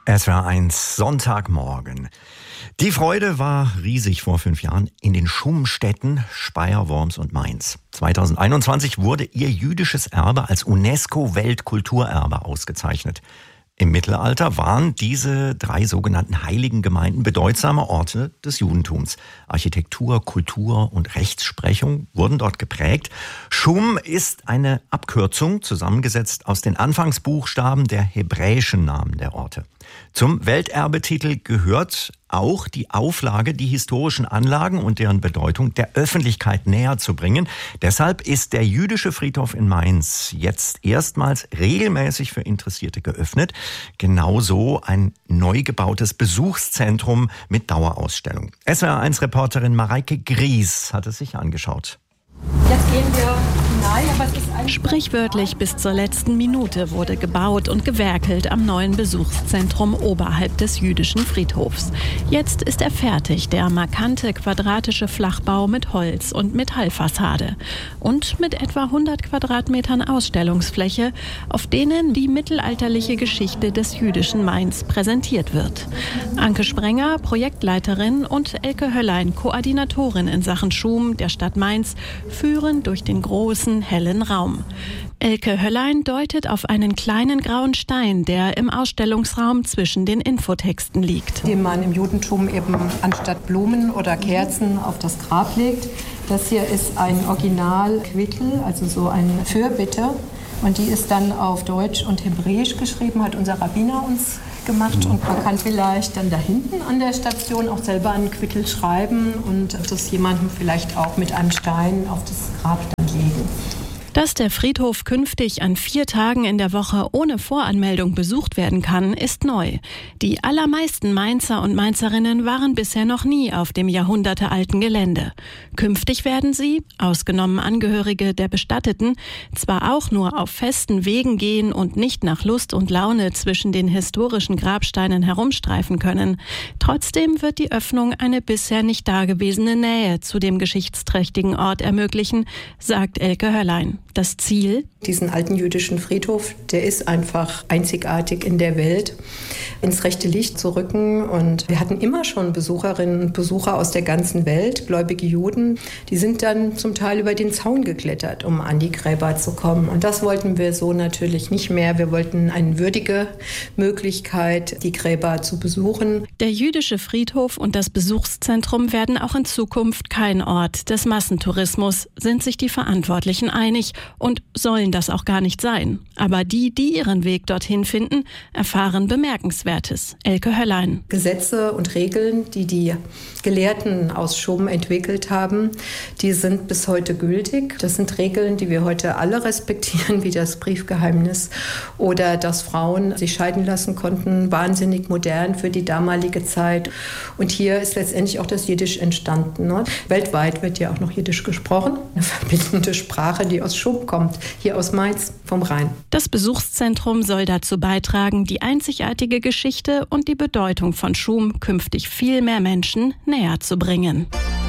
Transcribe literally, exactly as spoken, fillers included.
S W R eins Sonntagmorgen. Die Freude war riesig vor fünf Jahren in den Schumstädten Speyer, Worms und Mainz. zweitausendeinundzwanzig wurde ihr jüdisches Erbe als UNESCO-Weltkulturerbe ausgezeichnet. Im Mittelalter waren diese drei sogenannten heiligen Gemeinden bedeutsame Orte des Judentums. Architektur, Kultur und Rechtsprechung wurden dort geprägt. Schum ist eine Abkürzung, zusammengesetzt aus den Anfangsbuchstaben der hebräischen Namen der Orte. Zum Welterbetitel gehört auch die Auflage, die historischen Anlagen und deren Bedeutung der Öffentlichkeit näher zu bringen. Deshalb ist der jüdische Friedhof in Mainz jetzt erstmals regelmäßig für Interessierte geöffnet. Genauso ein neu gebautes Besuchszentrum mit Dauerausstellung. S W R eins Reporterin Mareike Gries hat es sich angeschaut. Jetzt gehen wir hinein, aber es ist eigentlich... Sprichwörtlich bis zur letzten Minute wurde gebaut und gewerkelt am neuen Besuchszentrum oberhalb des jüdischen Friedhofs. Jetzt ist er fertig, der markante quadratische Flachbau mit Holz- und Metallfassade. Und mit etwa hundert Quadratmetern Ausstellungsfläche, auf denen die mittelalterliche Geschichte des jüdischen Mainz präsentiert wird. Anke Sprenger, Projektleiterin, und Elke Höllein, Koordinatorin in Sachen Schum der Stadt Mainz, führen durch den großen, hellen Raum. Elke Höllein deutet auf einen kleinen grauen Stein, der im Ausstellungsraum zwischen den Infotexten liegt. Den man im Judentum eben anstatt Blumen oder Kerzen auf das Grab legt. Das hier ist ein Original-Quittel, also so eine Fürbitte. Und die ist dann auf Deutsch und Hebräisch geschrieben, hat unser Rabbiner uns gemacht. Und man kann vielleicht dann da hinten an der Station auch selber einen Quittel schreiben und das jemandem vielleicht auch mit einem Stein auf das Grab dann legen. Dass der Friedhof künftig an vier Tagen in der Woche ohne Voranmeldung besucht werden kann, ist neu. Die allermeisten Mainzer und Mainzerinnen waren bisher noch nie auf dem jahrhundertealten Gelände. Künftig werden sie, ausgenommen Angehörige der Bestatteten, zwar auch nur auf festen Wegen gehen und nicht nach Lust und Laune zwischen den historischen Grabsteinen herumstreifen können. Trotzdem wird die Öffnung eine bisher nicht dagewesene Nähe zu dem geschichtsträchtigen Ort ermöglichen, sagt Elke Höllein. Das Ziel? Diesen alten jüdischen Friedhof, der ist einfach einzigartig in der Welt, ins rechte Licht zu rücken. Und wir hatten immer schon Besucherinnen und Besucher aus der ganzen Welt, gläubige Juden. Die sind dann zum Teil über den Zaun geklettert, um an die Gräber zu kommen. Und das wollten wir so natürlich nicht mehr. Wir wollten eine würdige Möglichkeit, die Gräber zu besuchen. Der jüdische Friedhof und das Besuchszentrum werden auch in Zukunft kein Ort des Massentourismus, sind sich die Verantwortlichen einig und sollen das auch gar nicht sein. Aber die, die ihren Weg dorthin finden, erfahren Bemerkenswertes. Elke Höllein. Gesetze und Regeln, die die Gelehrten aus Schum entwickelt haben, die sind bis heute gültig. Das sind Regeln, die wir heute alle respektieren, wie das Briefgeheimnis oder dass Frauen sich scheiden lassen konnten, wahnsinnig modern für die damalige Zeit. Und hier ist letztendlich auch das Jiddisch entstanden. Ne? Weltweit wird ja auch noch Jiddisch gesprochen, eine verbindende Sprache, die aus Schum kommt, hier aus Mainz vom Rhein. Das Besuchszentrum soll dazu beitragen, die einzigartige Geschichte und die Bedeutung von Schum künftig viel mehr Menschen näher zu bringen.